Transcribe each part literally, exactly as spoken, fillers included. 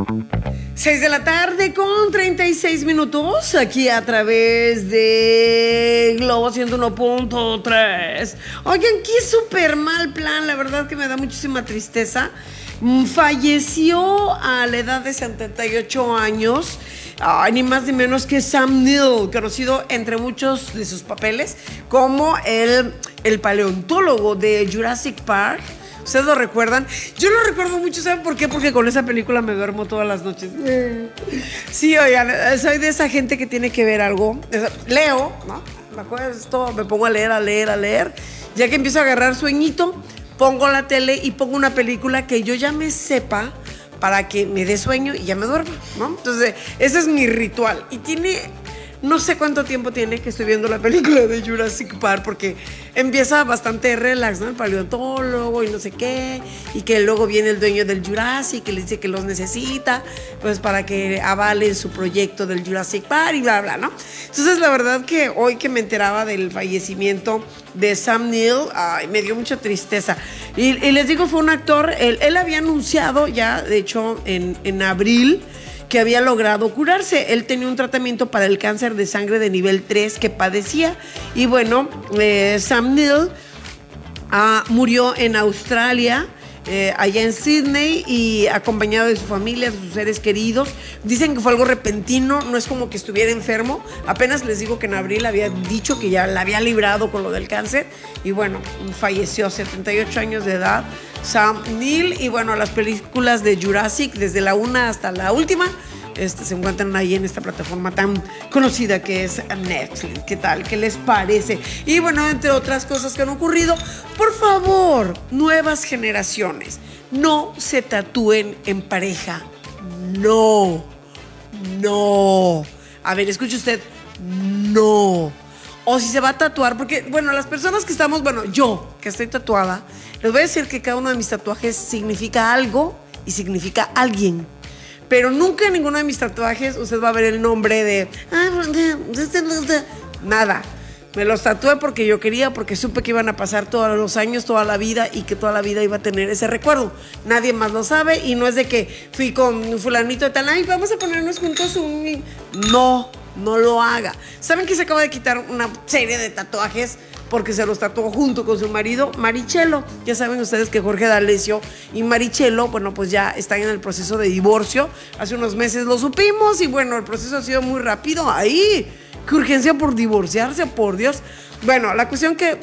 seis de la tarde con treinta y seis minutos, aquí a través de Globo ciento uno punto tres. Oigan, qué súper mal plan, la verdad que me da muchísima tristeza. Falleció a la edad de setenta y ocho años, ay, ni más ni menos que Sam Neill, conocido entre muchos de sus papeles como el, el paleontólogo de Jurassic Park. ¿Ustedes lo recuerdan? Yo lo recuerdo mucho, ¿saben por qué? Porque con esa película me duermo todas las noches. Sí, oigan, soy de esa gente que tiene que ver algo. Leo, ¿no? Me acuerdo, me pongo a leer, a leer, a leer. Ya que empiezo a agarrar sueñito, pongo la tele y pongo una película que yo ya me sepa para que me dé sueño y ya me duermo, ¿no? Entonces, ese es mi ritual. Y tiene... No sé cuánto tiempo tiene que estoy viendo la película de Jurassic Park, porque empieza bastante relax, ¿no? El paleontólogo y no sé qué, y que luego viene el dueño del Jurassic que le dice que los necesita, pues para que avalen su proyecto del Jurassic Park y bla, bla, ¿no? Entonces, la verdad que hoy que me enteraba del fallecimiento de Sam Neill, ay, me dio mucha tristeza. Y, y les digo, fue un actor, él, él había anunciado ya, de hecho, en, en abril, que había logrado curarse. Él tenía un tratamiento para el cáncer de sangre de nivel tres que padecía. Y bueno, eh, Sam Neill uh, murió en Australia, eh, allá en Sydney, y acompañado de su familia, de sus seres queridos. Dicen que fue algo repentino, no es como que estuviera enfermo. Apenas les digo que en abril había dicho que ya la había librado con lo del cáncer. Y bueno, falleció, setenta y ocho años de edad, Sam Neill. Y bueno, las películas de Jurassic, desde la una hasta la última, este, se encuentran ahí en esta plataforma tan conocida que es Netflix. ¿Qué tal? ¿Qué les parece? Y bueno, entre otras cosas que han ocurrido, por favor, nuevas generaciones, no se tatúen en pareja. No, no. A ver, escuche usted, no. O si se va a tatuar, porque, bueno, las personas que estamos, bueno, yo, que estoy tatuada, les voy a decir que cada uno de mis tatuajes significa algo y significa alguien. Pero nunca en ninguno de mis tatuajes usted va a ver el nombre de... Nada. Me los tatué porque yo quería, porque supe que iban a pasar todos los años, toda la vida, y que toda la vida iba a tener ese recuerdo. Nadie más lo sabe, y no es de que fui con fulanito de tal, ay, vamos a ponernos juntos un... No, no lo haga. ¿Saben que se acaba de quitar una serie de tatuajes porque se los tatuó junto con su marido, Marichelo? Ya saben ustedes que Jorge D'Alessio y Marichelo, bueno, pues ya están en el proceso de divorcio. Hace unos meses lo supimos y bueno, el proceso ha sido muy rápido. Ahí, qué urgencia por divorciarse, por Dios. Bueno, la cuestión que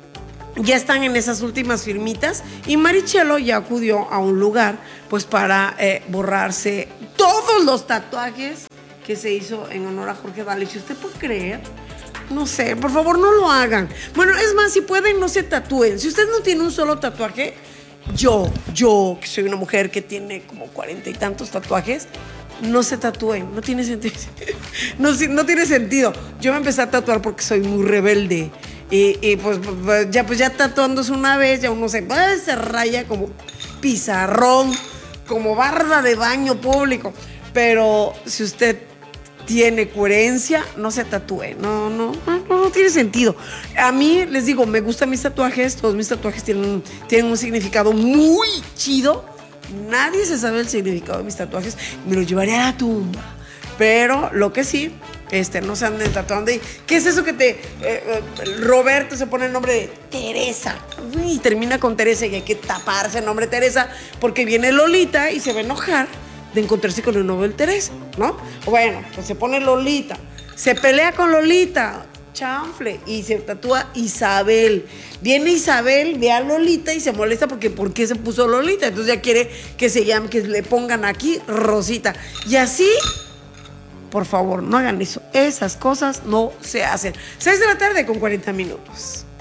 ya están en esas últimas firmitas y Marichelo ya acudió a un lugar pues para eh, borrarse todos los tatuajes que se hizo en honor a Jorge D'Alessio. ¿Usted puede creer? No sé, por favor, no lo hagan. Bueno, es más, si pueden, no se tatúen. Si usted no tiene un solo tatuaje, yo, yo, que soy una mujer que tiene como cuarenta y tantos tatuajes, no se tatúen, no tiene sentido. No, no tiene sentido. Yo me empecé a tatuar porque soy muy rebelde. Y, y pues, ya, pues ya tatuándose una vez, ya uno se, se raya como pizarrón, como barra de baño público. Pero si usted tiene coherencia, no se tatúe. No, no, no, no tiene sentido. A mí, les digo, me gustan mis tatuajes. Todos mis tatuajes tienen, tienen un significado muy chido. Nadie se sabe el significado de mis tatuajes. Me lo llevaré a la tumba. Pero lo que sí, este, no se anden tatuando. ¿Qué es eso que te... Eh, eh, Roberto se pone el nombre de Teresa? Y termina con Teresa y hay que taparse el nombre de Teresa porque viene Lolita y se va a enojar de encontrarse con el novio de Teresa, ¿no? Bueno, pues se pone Lolita, se pelea con Lolita, chanfle, y se tatúa Isabel. Viene Isabel, ve a Lolita y se molesta porque ¿por qué se puso Lolita? Entonces ya quiere que se llame, que le pongan aquí Rosita. Y así, por favor, no hagan eso. Esas cosas no se hacen. seis de la tarde con cuarenta minutos.